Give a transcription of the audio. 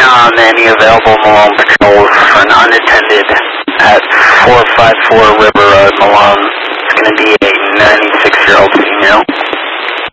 on any available Malone patrols for an unattended at 454 River Road, Malone.